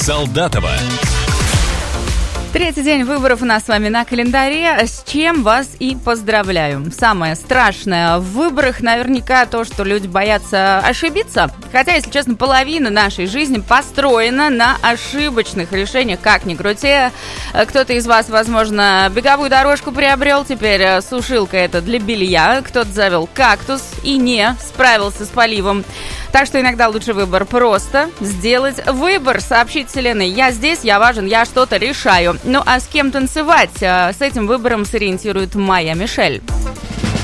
Солдатова. Третий день выборов у нас с вами на календаре, с чем вас и поздравляю. Самое страшное в выборах наверняка то, что люди боятся ошибиться. Хотя, если честно, половина нашей жизни построена на ошибочных решениях, как ни крути. Кто-то из вас, возможно, беговую дорожку приобрел, теперь сушилка это для белья. Кто-то завел кактус и не справился с поливом. Так что иногда лучший выбор просто сделать выбор, сообщить вселенной: я здесь, я важен, я что-то решаю. Ну а с кем танцевать? С этим выбором сориентирует Майя Мишель.